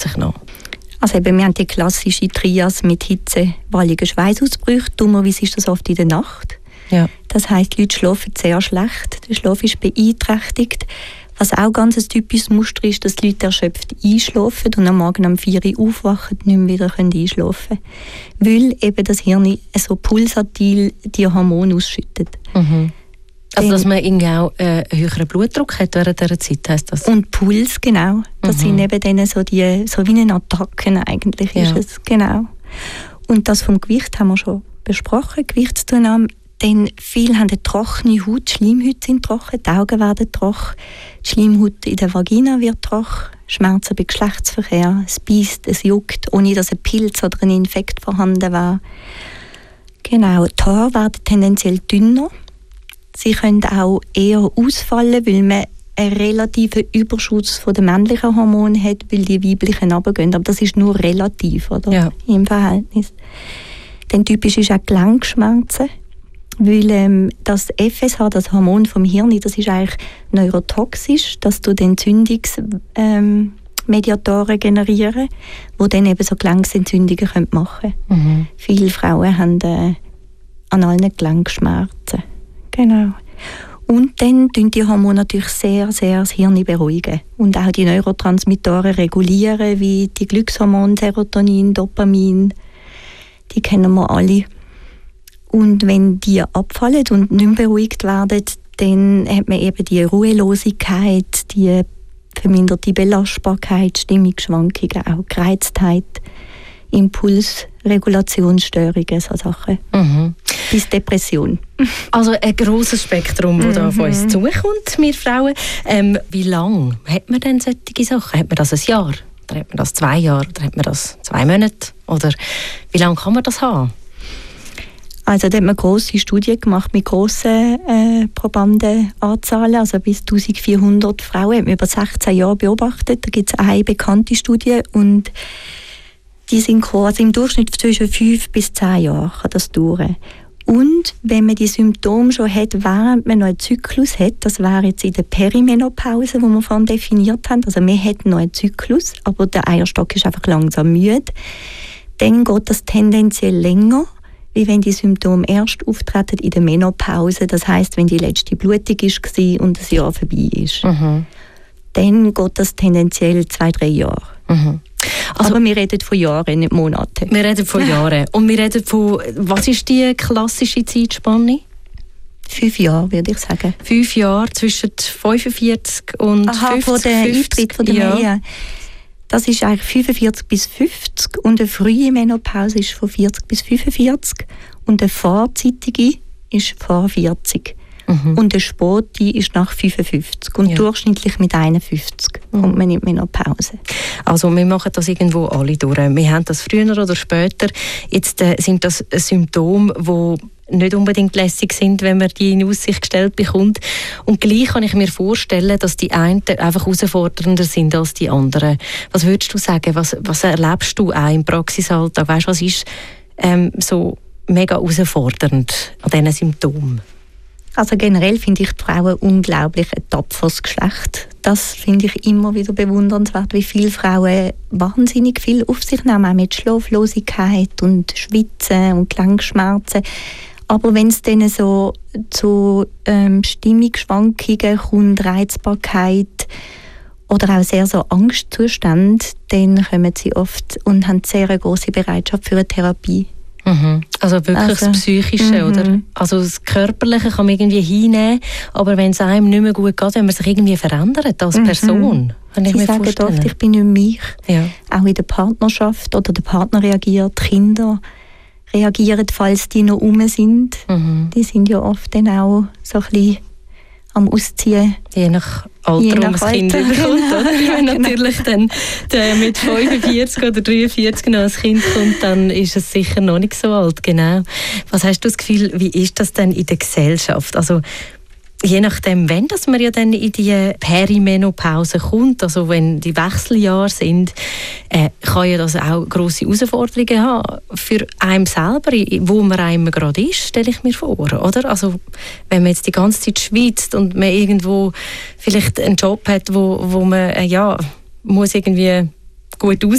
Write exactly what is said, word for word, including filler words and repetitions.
zusätzlich noch? Also eben, wir haben die klassische Trias mit Hitze, walligen Schweißausbrüchen. Dummerweise ist das oft in der Nacht. Ja. Das heisst, die Leute schlafen sehr schlecht. Der Schlaf ist beeinträchtigt. Was auch ganz ein typisches Muster ist, dass die Leute erschöpft einschlafen und am Morgen um vier Uhr aufwachen und nicht mehr wieder einschlafen können. Weil eben das Hirn so pulsatil die Hormone ausschüttet. Mhm. Also, dass man irgendwie auch äh, einen höheren Blutdruck hat während dieser Zeit, heisst das? Und Puls, genau. Das mhm. sind eben dann so, die, so wie eine Attacken eigentlich, ja. ist es, genau. Und das vom Gewicht haben wir schon besprochen, Gewichtszunahme. Denn viele haben eine trockene Haut, die Schleimhäute sind trocken, die Augen werden trocken, die Schleimhaut in der Vagina wird trocken, Schmerzen bei Geschlechtsverkehr, es beisst, es juckt, ohne dass ein Pilz oder ein Infekt vorhanden war. Genau, die Haare werden tendenziell dünner. Sie können auch eher ausfallen, weil man einen relativen Überschuss von den männlichen Hormonen hat, weil die weiblichen runtergehen. Aber das ist nur relativ, oder? Ja. Im Verhältnis. Dann typisch ist auch Gelenkschmerzen. Weil ähm, das F S H, das Hormon vom Hirn, das ist eigentlich neurotoxisch, dass du den Entzündungsmediatoren ähm, generieren, die dann eben so Gelenksentzündungen machen können. Mhm. Viele Frauen haben äh, an allen Gelenkschmerzen. Genau. Und dann tun die Hormone natürlich sehr, sehr das Hirn beruhigen. Und auch die Neurotransmittoren regulieren, wie die Glückshormone, Serotonin, Dopamin. Die kennen wir alle. Und wenn die abfallen und nicht mehr beruhigt werden, dann hat man eben die Ruhelosigkeit, die verminderte Belastbarkeit, Stimmungsschwankungen, auch Gereiztheit, Impulsregulationsstörungen, so Sachen. Mhm. Bis Depression. Also ein grosses Spektrum, das da auf uns zukommt, wir Frauen. Ähm, wie lange hat man denn solche Sachen? Hat man das ein Jahr? Oder hat man das zwei Jahre? Oder hat man das zwei Monate? Oder wie lange kann man das haben? Also da hat man grosse Studien gemacht mit grossen äh, Probandenanzahlen, also bis eintausendvierhundert Frauen hat man über sechzehn Jahre beobachtet. Da gibt es eine bekannte Studie und die sind gekommen, also im Durchschnitt zwischen fünf bis zehn Jahren kann das dauern. Und wenn man die Symptome schon hat, während man noch einen Zyklus hat, das wäre jetzt in der Perimenopause, die wir vorhin definiert haben, also wir hätten noch einen Zyklus, aber der Eierstock ist einfach langsam müde, dann geht das tendenziell länger, wie wenn die Symptome erst auftreten in der Menopause, das heisst, wenn die letzte Blutung war und das Jahr vorbei ist. Mhm. Dann geht das tendenziell zwei, drei Jahre. Mhm. Also, aber wir reden von Jahren, nicht Monaten. Wir reden von Jahren. Und wir reden von, was ist die klassische Zeitspanne? Fünf Jahre, würde ich sagen. Fünf Jahre zwischen fünfundvierzig und Aha, fünfzig, von der fünfzig, Eintritt von der ja. Ehe. Das ist eigentlich fünfundvierzig bis fünfzig und eine frühe Menopause ist von vierzig bis fünfundvierzig und eine vorzeitige ist vor vierzig. Mhm. Und eine späte ist nach fünfundfünfzig und ja. durchschnittlich mit einundfünfzig mhm. kommt man in die Menopause. Also wir machen das irgendwo alle durch. Wir haben das früher oder später. Jetzt äh, sind das Symptome, die nicht unbedingt lässig sind, wenn man die in Aussicht gestellt bekommt. Und gleich kann ich mir vorstellen, dass die einen einfach herausfordernder sind als die anderen. Was würdest du sagen? Was, was erlebst du auch im Praxisalltag? Weißt, was ist ähm, so mega herausfordernd an diesen Symptomen? Also generell finde ich die Frauen unglaublich ein tapferes Geschlecht. Das finde ich immer wieder bewundernswert, wie viele Frauen wahnsinnig viel auf sich nehmen, auch mit Schlaflosigkeit und Schwitzen und Gelenkschmerzen. Aber wenn es dann so zu ähm, Stimmungsschwankungen kommt, Reizbarkeit oder auch sehr so Angstzustände, dann kommen sie oft und haben sehr eine grosse Bereitschaft für eine Therapie. Mhm. Also wirklich also, das Psychische, mhm. oder? Also das Körperliche kann man irgendwie hinnehmen, aber wenn es einem nicht mehr gut geht, wenn man sich irgendwie verändert als Person, kann ich Sie mir sagen vorstellen. oft, ich bin nicht mich. Ja. Auch in der Partnerschaft oder der Partner reagiert, die Kinder reagieren, falls die noch rum sind. Mhm. Die sind ja oft dann auch so ein bisschen am Ausziehen. Je nach Alter, Je nach um das Kind überkommt. Oder? Wenn natürlich dann der mit fünfundvierzig oder dreiundvierzig noch ein Kind kommt, dann ist es sicher noch nicht so alt. Genau. Was hast du das Gefühl, wie ist das denn in der Gesellschaft? Also je nachdem, wenn dass man ja dann in die Perimenopause kommt, also wenn die Wechseljahre sind, äh, kann ja das auch grosse Herausforderungen haben für einen selber, wo man einem gerade ist, stelle ich mir vor, oder? Also wenn man jetzt die ganze Zeit schwitzt und man irgendwo vielleicht einen Job hat, wo, wo man äh, ja, muss irgendwie gut